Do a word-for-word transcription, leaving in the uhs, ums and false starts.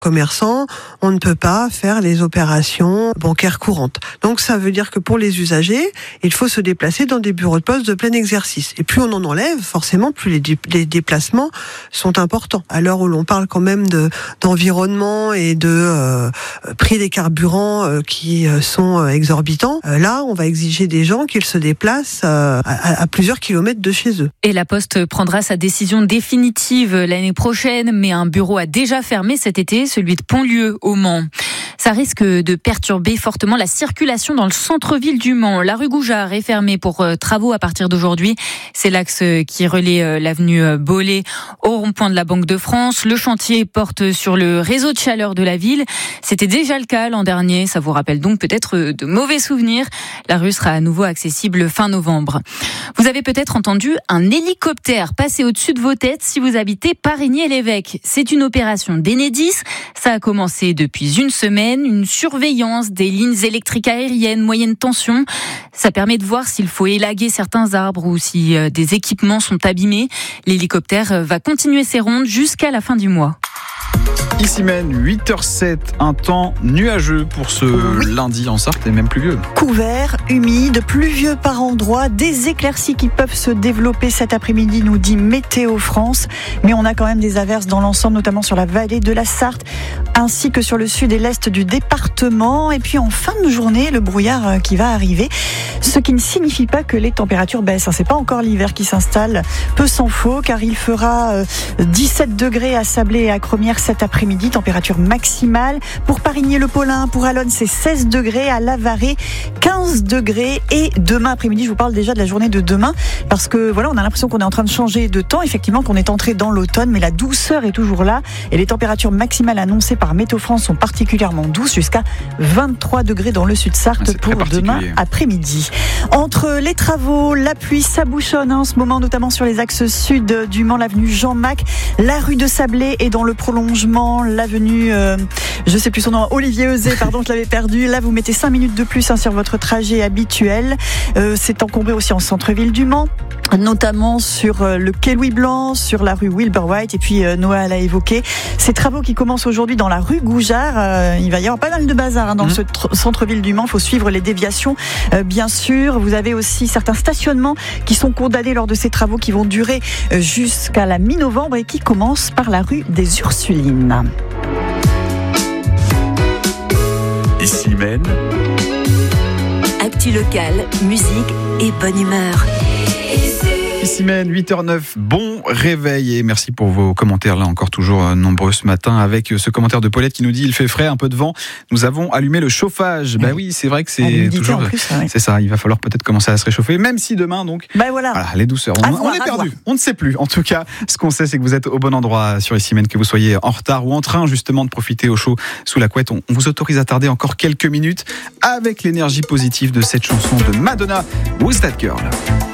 commerçants, on ne peut pas faire les opérations bancaires courantes. Donc ça veut dire que pour les usagers, il faut se déplacer dans des bureaux de poste de plein exercice. Et plus on en enlève, forcément, plus les, dé- les déplacements sont importants. À l'heure où l'on parle quand même de, d'environnement et de euh, prix des carburants euh, qui euh, sont euh, exorbitants, euh, là, on va exiger des gens qu'ils se déplacent euh, à, à plusieurs kilomètres de chez eux. Et la Poste prendra sa décision définitive l'année prochaine, mais un bureau a déjà fermé cet été, celui de Pontlieu au Mans. Ça risque de perturber fortement la circulation dans le centre-ville du Mans. La rue Goujard est fermée pour euh, travaux à partir d'aujourd'hui. C'est l'axe qui relie euh, l'avenue euh, Bollé au rond-point de la Banque de France. Le chantier porte sur le réseau de chaleur de la ville. C'était déjà le cas l'an dernier. Ça vous rappelle donc peut-être de mauvais souvenirs. La rue sera à nouveau accessible fin novembre. Vous avez peut-être entendu un hélicoptère passer au-dessus de vos têtes si vous habitez Parigny-l'Évêque. C'est une opération d'Enedis. Ça a commencé depuis une semaine. Une surveillance des lignes électriques aériennes moyenne tension. Ça permet de voir s'il faut élaguer certains arbres ou si des équipements sont abîmés. L'hélicoptère va continuer ses rondes jusqu'à la fin du mois. Ici mène huit heures zéro sept, un temps nuageux pour ce oui. lundi en Sarthe et même pluvieux. Couvert, humide, pluvieux par endroits, des éclaircies qui peuvent se développer cet après-midi, nous dit Météo France. Mais on a quand même des averses dans l'ensemble, notamment sur la vallée de la Sarthe, ainsi que sur le sud et l'est du département. Et puis en fin de journée, le brouillard qui va arriver, ce qui ne signifie pas que les températures baissent. C'est pas encore l'hiver qui s'installe, peu s'en faut, car il fera dix-sept degrés à Sablé et à Cromières cet après-midi, température maximale. Pour Parigny-le-Paulin, pour Allonne, c'est seize degrés, à Lavaré, quinze degrés. Et demain après-midi, je vous parle déjà de la journée de demain, parce que voilà, on a l'impression qu'on est en train de changer de temps, effectivement, qu'on est entré dans l'automne, mais la douceur est toujours là. Et les températures maximales annoncées par Météo France sont particulièrement douces, jusqu'à vingt-trois degrés dans le sud-Sarthe ah, pour demain après-midi. Entre les travaux, la pluie, ça bouchonne hein, en ce moment, notamment sur les axes sud du Mans, l'avenue Jean-Mac, la rue de Sablé et dans le prolongement, l'avenue, euh, je sais plus son nom, Olivier Euzet, pardon, je l'avais perdu. Là, vous mettez cinq minutes de plus hein, sur votre trajet habituel. Euh, c'est encombré aussi en centre-ville du Mans, notamment sur euh, le quai Louis Blanc, sur la rue Wilbur White, et puis euh, Noah l'a évoqué. Ces travaux qui commencent aujourd'hui dans la rue Goujard, euh, il va y avoir pas mal de bazar hein, dans mmh. ce tr- centre-ville du Mans. Il faut suivre les déviations, euh, bien sûr. Vous avez aussi certains stationnements qui sont condamnés lors de ces travaux qui vont durer euh, jusqu'à la mi-novembre et qui commencent par la rue des Ursulines. Ici mène Actu local, musique et bonne humeur. Ici mène huit heures neuf, bon réveil et merci pour vos commentaires là encore toujours nombreux ce matin avec ce commentaire de Paulette qui nous dit il fait frais, un peu de vent, nous avons allumé le chauffage. Bah oui, c'est vrai que c'est toujours plus, ouais. C'est ça, il va falloir peut-être commencer à se réchauffer même si demain donc bah voilà. Voilà, les douceurs. On, voir, on est perdu, on ne sait plus. En tout cas, ce qu'on sait c'est que vous êtes au bon endroit sur Ici mène, que vous soyez en retard ou en train justement de profiter au chaud sous la couette. On, on vous autorise à tarder encore quelques minutes avec l'énergie positive de cette chanson de Madonna, Who's That Girl.